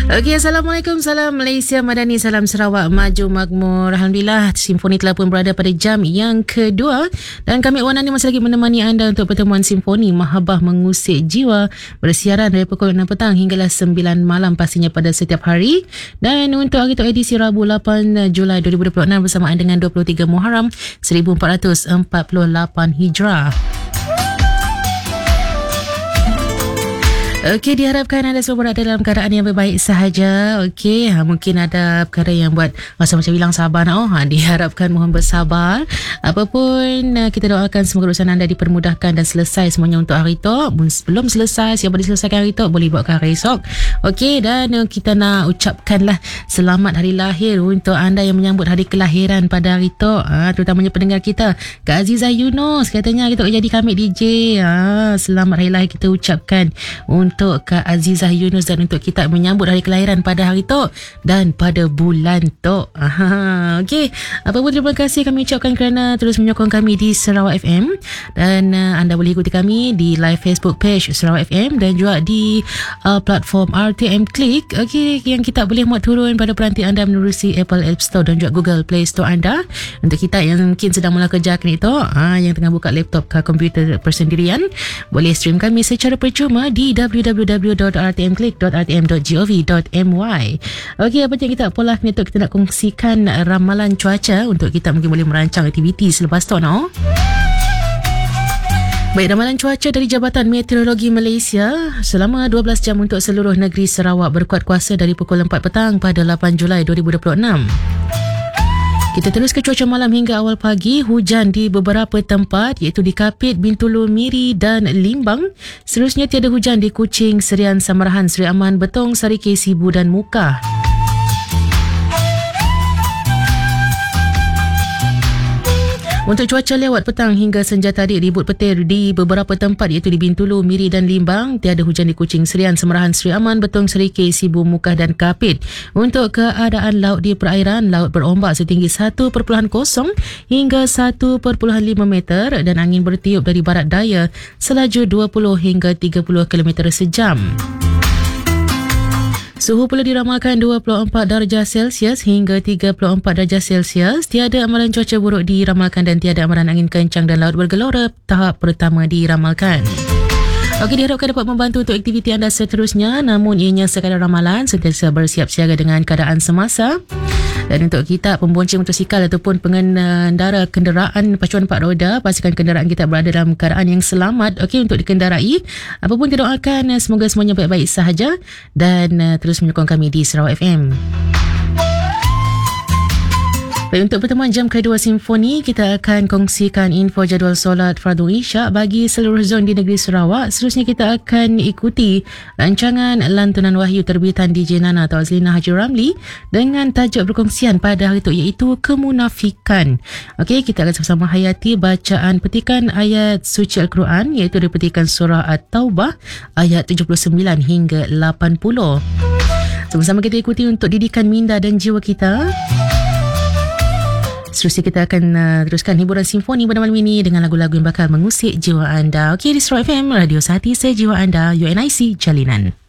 Okey, Assalamualaikum, salam Malaysia Madani, salam Sarawak Maju Makmur. Alhamdulillah, Simfoni telah pun berada pada jam yang kedua dan kami Wan Ani masih lagi menemani anda untuk pertemuan Simfoni Mahabbah Mengusik Jiwa, bersiaran dari pukul 6 petang hinggalah 9 malam pastinya pada setiap hari. Dan untuk hari itu edisi Rabu 8 Julai 2026 bersamaan dengan 23 Muharram 1448 Hijrah. Okey, diharapkan anda semua berada dalam keadaan yang baik sahaja. Okey, mungkin ada perkara yang buat masa macam bilang sabar diharapkan mohon bersabar. Apapun, kita doakan semoga urusan anda dipermudahkan dan selesai semuanya untuk hari itu. Belum selesai, siapa diselesaikan hari itu boleh buat ke hari esok. Okey, dan kita nak ucapkanlah selamat hari lahir untuk anda yang menyambut hari kelahiran pada hari itu, terutamanya pendengar kita Kak Azizah Yunus, katanya kita jadi kami DJ. Selamat hari lahir kita ucapkan untuk Kak Azizah Yunus dan untuk kita menyambut hari kelahiran pada hari tu dan pada bulan tu. Okey, apapun terima kasih kami ucapkan kerana terus menyokong kami di Sarawak FM, dan anda boleh ikuti kami di live Facebook page Sarawak FM dan juga di platform RTM Click. Okey, yang kita boleh muat turun pada peranti anda menerusi Apple App Store dan juga Google Play Store anda. Untuk kita yang mungkin sedang mula kerja itu, yang tengah buka laptop ke komputer persendirian, boleh stream kami secara percuma di www.rtmclick.rtm.gov.my. Okey, apa yang kita pola ni untuk kita nak kongsikan ramalan cuaca untuk kita mungkin boleh merancang aktiviti selepas tu, Baik, ramalan cuaca dari Jabatan Meteorologi Malaysia selama 12 jam untuk seluruh negeri Sarawak berkuat kuasa dari pukul 4 petang pada 8 Julai 2026. Kita terus ke cuaca malam hingga awal pagi. Hujan di beberapa tempat iaitu di Kapit, Bintulu, Miri dan Limbang. Seterusnya tiada hujan di Kuching, Serian, Samarahan, Seri Aman, Betong, Sarikei, Sibu dan Mukah. Untuk cuaca lewat petang hingga senja tadi, ribut petir di beberapa tempat iaitu di Bintulu, Miri dan Limbang. Tiada hujan di Kuching, Serian, Samarahan, Seri Aman, Betong, Sarikei, Sibu, Mukah dan Kapit. Untuk keadaan laut di perairan, laut berombak setinggi 1.0 hingga 1.5 meter dan angin bertiup dari barat daya selaju 20 hingga 30 km sejam. Suhu pula diramalkan 24 darjah Celsius hingga 34 darjah Celsius. Tiada amaran cuaca buruk diramalkan dan tiada amaran angin kencang dan laut bergelora tahap pertama diramalkan. Okey, diharapkan dapat membantu untuk aktiviti anda seterusnya, namun ianya sekadar ramalan, sentiasa bersiap siaga dengan keadaan semasa. Dan untuk kita pembonceng motosikal ataupun pengendara kenderaan pacuan 4 roda, pastikan kenderaan kita berada dalam keadaan yang selamat, okey, untuk dikendarai. Apapun kita doakan semoga semuanya baik-baik sahaja dan terus menyokong kami di Sarawak FM. Baik, untuk pertemuan jam kedua Simfoni, kita akan kongsikan info jadual solat Fardu Isyak bagi seluruh zon di negeri Sarawak. Seterusnya kita akan ikuti rancangan lantunan wahyu terbitan DJ Nana atau Azlina Haji Ramli dengan tajuk berkongsian pada hari itu iaitu kemunafikan. Okey, kita akan sama-sama hayati bacaan petikan ayat suci Al-Quran iaitu dari petikan surah At-Taubah ayat 79 hingga 80. Sama-sama kita ikuti untuk didikan minda dan jiwa kita. Seterusnya kita akan teruskan hiburan Simfoni pada malam ini dengan lagu-lagu yang bakal mengusik jiwa anda. Okey, di Sarawak FM, Radio Sati Sejiwa Anda, UNIC Jalinan.